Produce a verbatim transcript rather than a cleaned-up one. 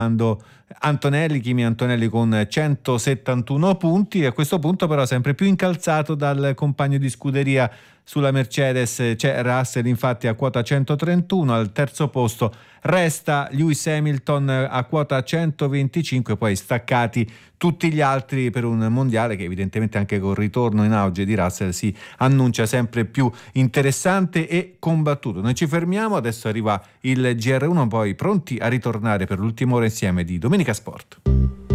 Antonelli, Kimi Antonelli con centosettantuno punti, e a questo punto però sempre più incalzato dal compagno di scuderia sulla Mercedes c'è Russell, infatti a quota centotrentuno. Al terzo posto resta Lewis Hamilton a quota centoventicinque, poi staccati tutti gli altri per un mondiale che evidentemente anche col ritorno in auge di Russell si annuncia sempre più interessante e combattuto. Noi ci fermiamo, adesso arriva il G R uno, poi pronti a ritornare per l'ultima ora insieme di Domenica Sport.